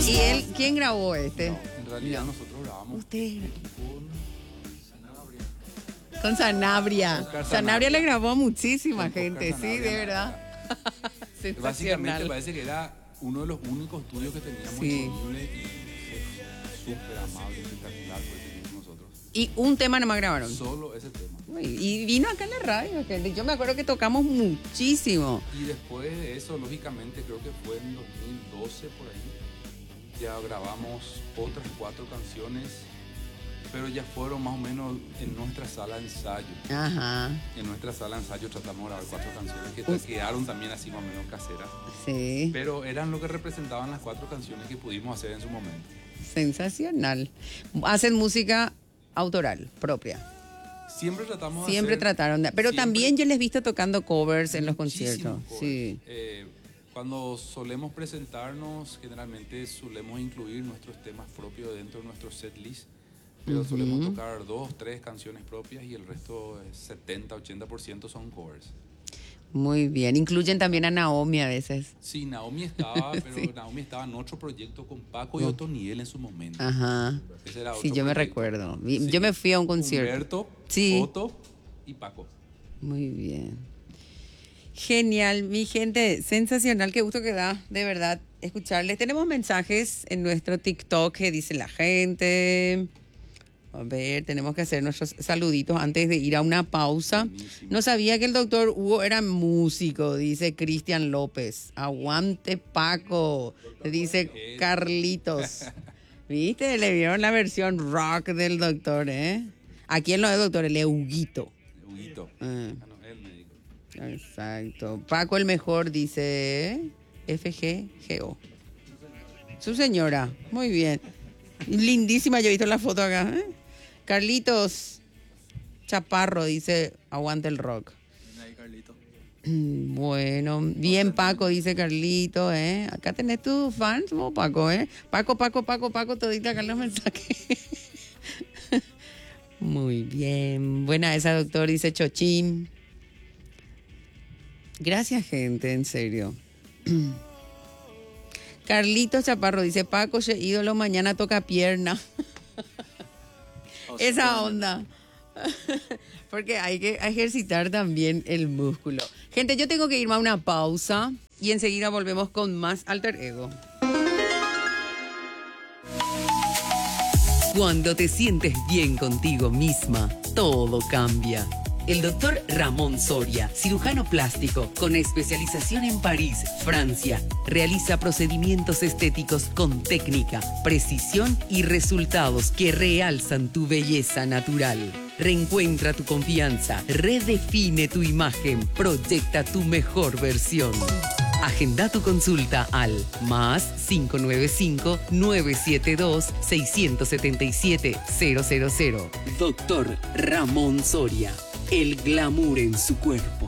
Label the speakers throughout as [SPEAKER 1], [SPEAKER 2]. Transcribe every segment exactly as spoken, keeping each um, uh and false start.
[SPEAKER 1] ¿Y él, quién grabó este?
[SPEAKER 2] No, en realidad nosotros grabamos
[SPEAKER 1] Usted.
[SPEAKER 2] con Sanabria.
[SPEAKER 1] Con Sanabria.
[SPEAKER 2] Oscar Sanabria.
[SPEAKER 1] Sanabria le grabó a muchísima
[SPEAKER 2] Con
[SPEAKER 1] gente,
[SPEAKER 2] Oscar
[SPEAKER 1] sí,
[SPEAKER 2] Sanabria,
[SPEAKER 1] de verdad.
[SPEAKER 2] Básicamente
[SPEAKER 1] Sensacional.
[SPEAKER 2] parece que era uno de los únicos estudios que teníamos
[SPEAKER 1] Sí.
[SPEAKER 2] disponible y súper amable, espectacular por eso con nosotros.
[SPEAKER 1] Y un tema nomás grabaron.
[SPEAKER 2] Solo ese tema.
[SPEAKER 1] Uy, y vino acá en la radio, gente. Yo me acuerdo que tocamos muchísimo.
[SPEAKER 2] Y después de eso, lógicamente, creo que fue en dos mil doce por ahí, ya grabamos otras cuatro canciones, pero ya fueron más o menos en nuestra sala de ensayo.
[SPEAKER 1] Ajá.
[SPEAKER 2] En nuestra sala de ensayo tratamos de grabar cuatro canciones que
[SPEAKER 1] Uy.
[SPEAKER 2] quedaron también así más o menos caseras,
[SPEAKER 1] Sí.
[SPEAKER 2] pero eran lo que representaban las cuatro canciones que pudimos hacer en su momento.
[SPEAKER 1] Sensacional. Hacen música autoral, propia.
[SPEAKER 2] Siempre tratamos de
[SPEAKER 1] Siempre
[SPEAKER 2] hacer-
[SPEAKER 1] trataron de... Pero
[SPEAKER 2] siempre-
[SPEAKER 1] también yo les he visto tocando covers en los
[SPEAKER 2] Muchísimos
[SPEAKER 1] conciertos.
[SPEAKER 2] covers.
[SPEAKER 1] Sí.
[SPEAKER 2] Eh, cuando solemos presentarnos, generalmente solemos incluir nuestros temas propios dentro de nuestro set list, pero
[SPEAKER 1] Ujú.
[SPEAKER 2] solemos tocar dos, tres canciones propias y el resto, eh, setenta, ochenta por ciento son covers.
[SPEAKER 1] Muy bien. Incluyen también a Naomi a veces.
[SPEAKER 2] Sí, Naomi estaba, pero
[SPEAKER 1] Sí.
[SPEAKER 2] Naomi estaba en otro proyecto con Paco y Otoniel en su momento.
[SPEAKER 1] Ajá.
[SPEAKER 2] Ese era
[SPEAKER 1] Sí,
[SPEAKER 2] otro
[SPEAKER 1] yo me
[SPEAKER 2] proyecto.
[SPEAKER 1] recuerdo. Vi-
[SPEAKER 2] Sí.
[SPEAKER 1] Yo me fui a un concierto.
[SPEAKER 2] Humberto,
[SPEAKER 1] Sí.
[SPEAKER 2] Otto y Paco.
[SPEAKER 1] Muy bien. Genial, mi gente, sensacional, qué gusto que da, de verdad, escucharles. Tenemos mensajes en nuestro TikTok que dice la gente. A ver, tenemos que hacer nuestros saluditos antes de ir a una pausa.
[SPEAKER 2] Buenísimo.
[SPEAKER 1] No sabía que el doctor Hugo era músico, dice Cristian López. Aguante Paco, dice Carlitos. ¿Viste? Le vieron la versión rock del doctor, ¿eh? ¿A quién lo es doctor? El Huguito.
[SPEAKER 2] Huguito.
[SPEAKER 1] Ah.
[SPEAKER 2] Ah, no, él me dijo.
[SPEAKER 1] Exacto. Paco el mejor dice F G G O. Su señora. Muy bien. Lindísima, yo he visto la foto acá. ¿eh? Carlitos Chaparro dice aguante el rock.
[SPEAKER 3] Ahí, Carlito.
[SPEAKER 1] Bueno, bien Paco, dice Carlito, ¿eh? Acá tenés tus fans, vos, Paco, ¿eh? Paco, Paco, Paco, Paco, todita acá en los mensajes. Muy bien. Buena esa, doctor, dice Chochín. Gracias, gente, en serio. Carlitos Chaparro dice, Paco, che, ídolo, mañana toca pierna. Esa onda. Porque hay que ejercitar también el músculo. Gente, yo tengo que irme a una pausa y enseguida volvemos con más Alter Ego. Cuando te sientes bien contigo misma, todo cambia. El doctor Ramón Soria, cirujano plástico con especialización en París, Francia, realiza procedimientos estéticos con técnica, precisión y resultados que realzan tu belleza natural. Reencuentra tu confianza, redefine tu imagen, proyecta tu mejor versión. Agenda tu consulta al más cinco nueve cinco, nueve siete dos, seis siete siete, cero cero cero. Doctor Ramón Soria, el glamour en su cuerpo.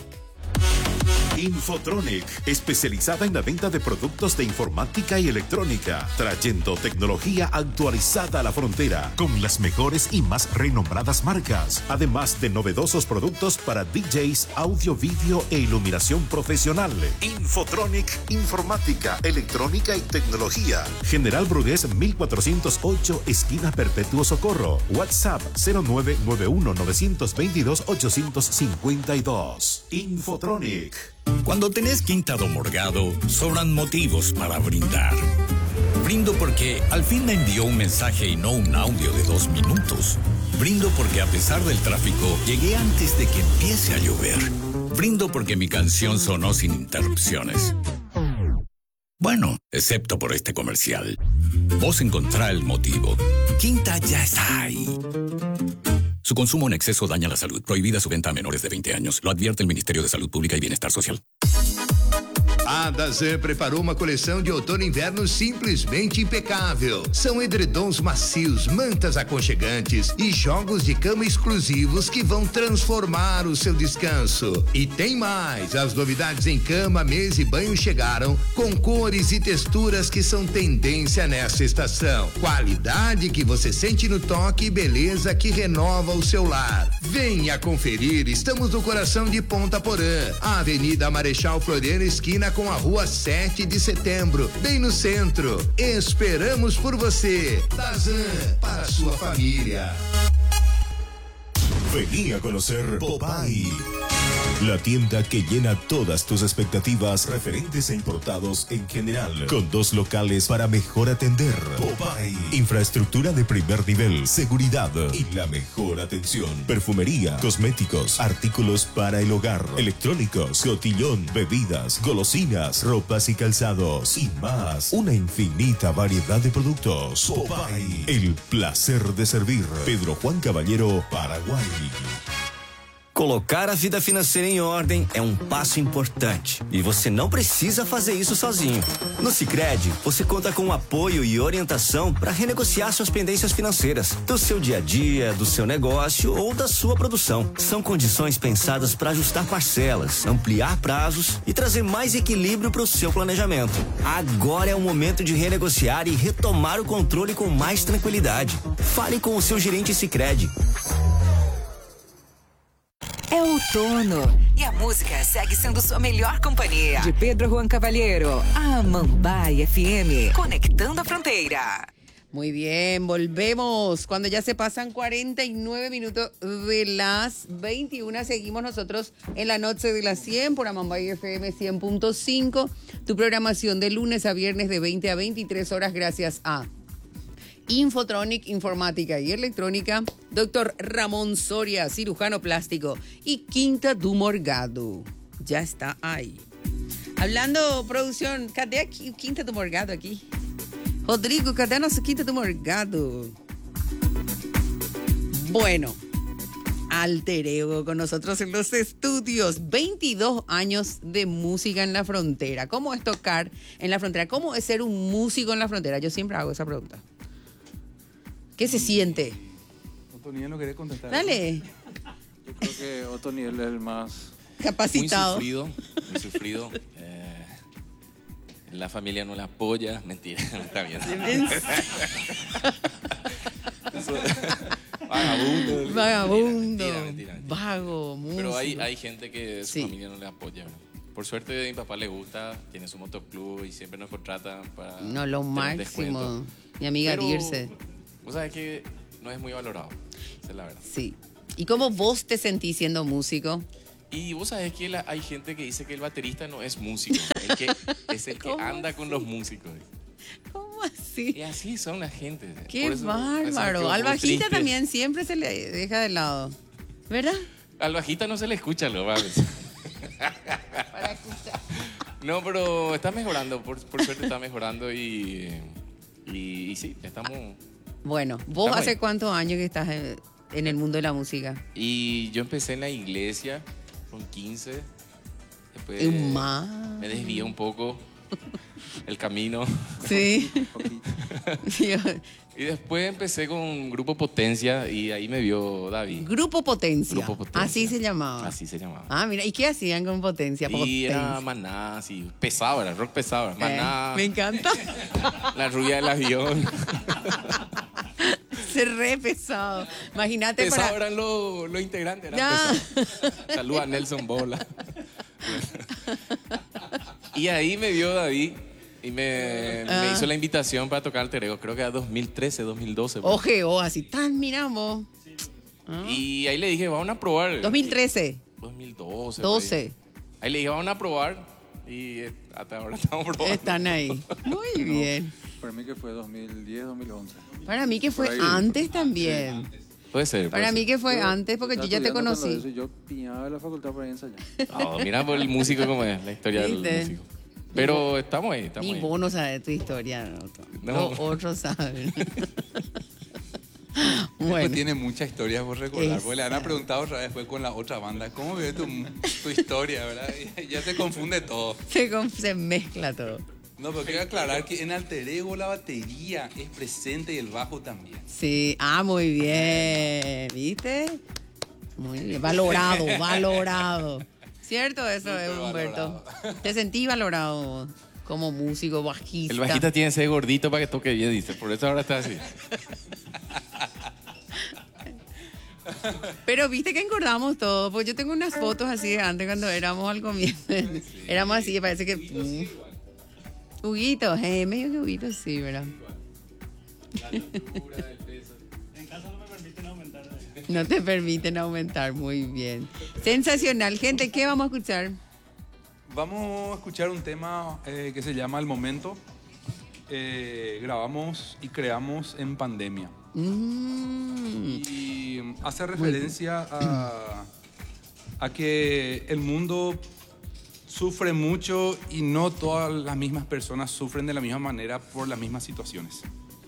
[SPEAKER 4] Infotronic, especializada en la venta de productos de informática y electrónica, trayendo tecnología actualizada a la frontera, con las mejores y más renombradas marcas, además de novedosos productos para D Js, audio, vídeo e iluminación profesional. Infotronic, informática, electrónica y tecnología. General Brugués mil cuatrocientos ocho, esquina Perpetuo Socorro. WhatsApp cero nueve nueve uno, nueve dos dos, ocho cinco dos. Infotronic.
[SPEAKER 5] Cuando tenés Quinta do Morgado, sobran motivos para brindar. Brindo porque al fin me envió un mensaje y no un audio de dos minutos. Brindo porque a pesar del tráfico, llegué antes de que empiece a llover. Brindo porque mi canción sonó sin interrupciones. Bueno, excepto por este comercial. Vos encontrá el motivo. Quinta ya está ahí. Su consumo en exceso daña la salud. Prohibida su venta a menores de veinte años. Lo advierte el Ministerio de Salud Pública y Bienestar Social.
[SPEAKER 6] A Dazan preparou uma coleção de outono e inverno simplesmente impecável. São edredons macios, mantas aconchegantes e jogos de cama exclusivos que vão transformar o seu descanso. E tem mais! As novidades em cama, mesa e banho chegaram com cores e texturas que são tendência nessa estação. Qualidade que você sente no toque e beleza que renova o seu lar. Venha conferir, estamos no coração de Ponta Porã, a Avenida Marechal Floriano, esquina com a Rua sete de setembro, bem no centro. Esperamos por você. Dazan, para sua família.
[SPEAKER 4] Vení a conocer Popeye, la tienda que llena todas tus expectativas referentes e importados en general, con dos locales para mejor atender. Popeye, infraestructura de primer nivel, seguridad y la mejor atención. Perfumería, cosméticos, artículos para el hogar, electrónicos, cotillón, bebidas, golosinas, ropas y calzados y más. Una infinita variedad de productos. Popeye, el placer de servir. Pedro Juan Caballero, Paraguay.
[SPEAKER 3] Colocar a vida financeira em ordem é um passo importante e você não precisa fazer isso sozinho. No Sicredi, você conta com apoio e orientação para renegociar suas pendências financeiras, do seu dia a dia, do seu negócio ou da sua produção. São condições pensadas para ajustar parcelas, ampliar prazos e trazer mais equilíbrio para o seu planejamento. Agora é o momento de renegociar e retomar o controle com mais tranquilidade. Fale com o seu gerente Sicredi.
[SPEAKER 7] É outono e a música segue sendo sua melhor companhia. De Pedro Juan Caballero a Mambaí F M, conectando a frontera.
[SPEAKER 1] Muy bien, volvemos. Cuando ya se pasan cuarenta y nueve minutos de las veintiuna, seguimos nosotros en la noche de las cien por Mambaí F M cien punto cinco. Tu programación de lunes a viernes de veinte a veintitrés horas gracias a Infotronic, Informática y Electrónica, doctor Ramón Soria, cirujano plástico, y Quinta do Morgado. Ya está ahí. Hablando, producción, cadê aqui, Quinta do Morgado aquí? Rodrigo, cadê a nossa Quinta do Morgado? Bueno, Alter Ego con nosotros en los estudios. veintidós años de música en la frontera. ¿Cómo es tocar en la frontera? ¿Cómo es ser un músico en la frontera? Yo siempre hago esa pregunta. ¿Qué se siente?
[SPEAKER 2] Otoniel no quiere contestar.
[SPEAKER 1] Dale.
[SPEAKER 8] Yo creo que Otoniel es el más
[SPEAKER 1] capacitado.
[SPEAKER 9] Muy sufrido, muy sufrido. Eh, la familia no la apoya. Mentira, no está bien. Vagabundo.
[SPEAKER 1] Vagabundo.
[SPEAKER 9] Mentira, mentira, mentira.
[SPEAKER 1] Vago, músico.
[SPEAKER 9] Pero hay, hay gente que su
[SPEAKER 1] Sí.
[SPEAKER 9] familia no le apoya, ¿no? Por suerte a mi papá le gusta, tiene su motoclub y siempre nos contratan para
[SPEAKER 1] No, lo
[SPEAKER 9] tener un
[SPEAKER 1] máximo.
[SPEAKER 9] descuento.
[SPEAKER 1] Mi amiga
[SPEAKER 9] Pero,
[SPEAKER 1] Dirce.
[SPEAKER 9] Vos sabés que no es muy valorado, esa es la verdad.
[SPEAKER 1] Sí. ¿Y cómo vos te sentís siendo músico?
[SPEAKER 9] Y vos sabés que la- hay gente que dice que el baterista no es músico, el que, es el que
[SPEAKER 1] ¿Cómo
[SPEAKER 9] anda con
[SPEAKER 1] así?
[SPEAKER 9] los músicos.
[SPEAKER 1] ¿Cómo así?
[SPEAKER 9] Y así son la gente.
[SPEAKER 1] Qué
[SPEAKER 9] Por eso, a veces me
[SPEAKER 1] bárbaro.
[SPEAKER 9] quedo
[SPEAKER 1] Al
[SPEAKER 9] muy
[SPEAKER 1] bajista
[SPEAKER 9] triste.
[SPEAKER 1] también siempre se le deja de lado. ¿Verdad?
[SPEAKER 9] Al bajista no se le escucha, lo vales.
[SPEAKER 1] Para escuchar.
[SPEAKER 9] No, pero está mejorando, por, por suerte está mejorando y, y, y sí, estamos...
[SPEAKER 1] Bueno, ¿vos
[SPEAKER 9] Estamos
[SPEAKER 1] hace
[SPEAKER 9] ahí.
[SPEAKER 1] cuántos años que estás en, en el mundo de la música?
[SPEAKER 9] Y yo empecé en la iglesia con quince. Después
[SPEAKER 1] Y más.
[SPEAKER 9] me desvié un poco el camino.
[SPEAKER 1] Sí. Dios.
[SPEAKER 9] Y después empecé con Grupo Potencia y ahí me vio David.
[SPEAKER 1] Grupo Potencia.
[SPEAKER 9] Grupo Potencia.
[SPEAKER 1] Así se llamaba.
[SPEAKER 9] Así se llamaba.
[SPEAKER 1] Ah, mira, ¿y qué hacían con Potencia?
[SPEAKER 9] Y
[SPEAKER 1] Potencia.
[SPEAKER 9] era Maná, así, pesado, era rock pesado.
[SPEAKER 1] Eh,
[SPEAKER 9] Maná,
[SPEAKER 1] me encanta.
[SPEAKER 9] La Rubia del Avión.
[SPEAKER 1] Se re pesado. Imagínate
[SPEAKER 9] Pesado
[SPEAKER 1] para...
[SPEAKER 9] eran los los integrantes. Eran
[SPEAKER 1] Ya.
[SPEAKER 9] pesados. Saluda a Nelson Bola. Y ahí me vio David y me, me
[SPEAKER 1] Ah.
[SPEAKER 9] hizo la invitación para tocar Alter Ego. Creo que era dos mil trece, dos mil doce. por ahí.
[SPEAKER 1] Oje, oh, así tan, miramos.
[SPEAKER 9] Y ahí le dije, vamos a probar.
[SPEAKER 1] dos mil trece.
[SPEAKER 9] dos mil doce. por ahí.
[SPEAKER 1] doce.
[SPEAKER 9] Ahí le dije, vamos a probar. Y eh, hasta ahora estamos probando.
[SPEAKER 1] Están ahí. Muy bien.
[SPEAKER 8] Para mí que fue dos mil diez, dos mil once.
[SPEAKER 1] Para mí que fue
[SPEAKER 8] Por ahí.
[SPEAKER 1] antes también.
[SPEAKER 9] Puede ser.
[SPEAKER 1] Para
[SPEAKER 9] puede
[SPEAKER 1] mí
[SPEAKER 9] ser.
[SPEAKER 1] que fue antes porque yo ya te
[SPEAKER 8] Estaba estudiando cuando
[SPEAKER 1] conocí.
[SPEAKER 8] eso, Yo piñaba de la facultad para ir a ensayar.
[SPEAKER 9] No, mira por el músico como es, la historia
[SPEAKER 1] ¿Viste?
[SPEAKER 9] del músico. Pero estamos ahí, estamos
[SPEAKER 1] Ni
[SPEAKER 9] ahí.
[SPEAKER 1] vos no sabes tu historia. No.
[SPEAKER 9] No.
[SPEAKER 1] Los otros saben.
[SPEAKER 2] Pues
[SPEAKER 1] Bueno,
[SPEAKER 2] tiene muchas historias por recordar. Porque le han
[SPEAKER 1] Exacto.
[SPEAKER 2] preguntado otra vez, fue con la otra banda, ¿cómo vive tu, tu historia, verdad? Y ya se confunde todo.
[SPEAKER 1] se, con- se mezcla todo.
[SPEAKER 2] No, pero quiero aclarar que en Alter Ego la batería es presente y el bajo también.
[SPEAKER 1] Sí, ah, muy bien. ¿Viste? Muy bien. Valorado, valorado. ¿Cierto eso,
[SPEAKER 2] Súper
[SPEAKER 1] eh, Humberto?
[SPEAKER 2] valorado.
[SPEAKER 1] Te sentí valorado como músico, bajista.
[SPEAKER 9] El bajista tiene que ser gordito para que toque bien, dice. Por eso ahora está así.
[SPEAKER 1] Pero viste que engordamos todo, pues yo tengo unas fotos así de antes cuando éramos al comienzo. Sí. Éramos así, parece que... Mm. Huguito, eh, medio que Huguito sí, ¿verdad? No te permiten aumentar, muy bien. Sensacional, gente, ¿qué vamos a escuchar?
[SPEAKER 2] Vamos a escuchar un tema eh, que se llama El Momento. Eh, grabamos y creamos en pandemia. Mm. Y hace referencia a, a que el mundo sufre mucho y no todas las mismas personas sufren de la misma manera por las mismas situaciones.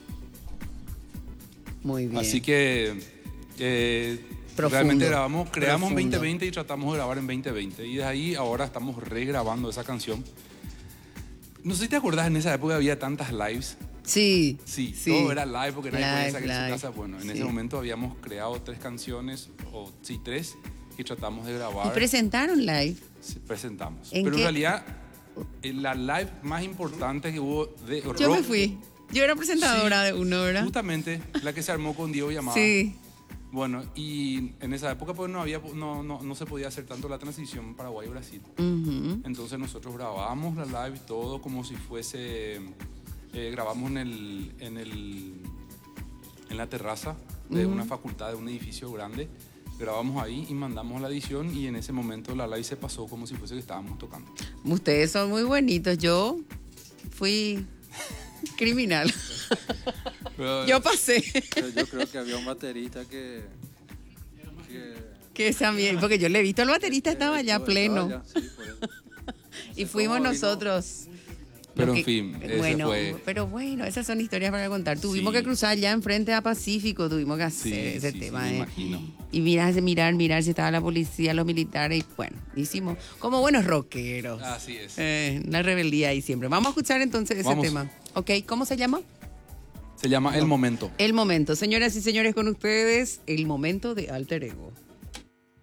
[SPEAKER 1] Muy bien.
[SPEAKER 2] Así que eh, realmente grabamos, creamos en veinte veinte y tratamos de grabar en veinte veinte. Y de ahí ahora estamos regrabando esa canción. No sé si te acordás, en esa época había tantas lives.
[SPEAKER 1] Sí.
[SPEAKER 2] Sí,
[SPEAKER 1] sí.
[SPEAKER 2] todo era live porque nadie podía salir de su
[SPEAKER 1] live.
[SPEAKER 2] casa. Bueno, en
[SPEAKER 1] Sí.
[SPEAKER 2] ese momento habíamos creado tres canciones, o sí, tres, y tratamos de grabar.
[SPEAKER 1] ¿Y presentaron live?
[SPEAKER 2] Sí, presentamos.
[SPEAKER 1] ¿En
[SPEAKER 2] Pero
[SPEAKER 1] qué?
[SPEAKER 2] en realidad, en la live más importante que hubo de rock...
[SPEAKER 1] Yo me fui. Yo era presentadora
[SPEAKER 2] Sí,
[SPEAKER 1] de uno, ¿verdad?
[SPEAKER 2] Justamente, la que se armó con Diego Llamada.
[SPEAKER 1] Sí.
[SPEAKER 2] Bueno, y en esa época pues no, había, no, no, no se podía hacer tanto la transición Paraguay-Brasil.
[SPEAKER 1] Uh-huh.
[SPEAKER 2] Entonces nosotros grabábamos la live todo como si fuese... Eh, grabamos en, el, en, el, en la terraza de
[SPEAKER 1] Uh-huh.
[SPEAKER 2] una facultad, de un edificio grande. Grabamos ahí y mandamos la edición y en ese momento la live se pasó como si fuese que estábamos tocando.
[SPEAKER 1] Ustedes son muy bonitos. Yo fui criminal.
[SPEAKER 2] Pero,
[SPEAKER 1] Yo pasé.
[SPEAKER 8] Pero yo creo que había un baterista que... que
[SPEAKER 1] Que también, porque yo le he visto al baterista, estaba ya pleno.
[SPEAKER 8] Estaba ya, sí, por eso.
[SPEAKER 1] Y fuimos
[SPEAKER 8] ¿Cómo vino?
[SPEAKER 1] nosotros.
[SPEAKER 2] Pero
[SPEAKER 1] Lo
[SPEAKER 2] en fin, ese
[SPEAKER 1] bueno,
[SPEAKER 2] fue...
[SPEAKER 1] pero bueno, esas son historias para contar. Tuvimos
[SPEAKER 2] Sí.
[SPEAKER 1] que cruzar ya enfrente a Pacífico, tuvimos que hacer
[SPEAKER 2] Sí,
[SPEAKER 1] ese
[SPEAKER 2] sí,
[SPEAKER 1] tema.
[SPEAKER 2] sí, me
[SPEAKER 1] eh.
[SPEAKER 2] imagino.
[SPEAKER 1] Y mirar, mirar, mirar si estaba la policía, los militares. Y bueno, hicimos como buenos rockeros.
[SPEAKER 2] Así es.
[SPEAKER 1] Eh, la rebeldía ahí siempre. Vamos a escuchar entonces ese
[SPEAKER 2] Vamos.
[SPEAKER 1] tema. Ok, ¿cómo se llama?
[SPEAKER 2] Se llama El Momento.
[SPEAKER 1] El momento. Señoras y señores, con ustedes, el momento de Alter Ego.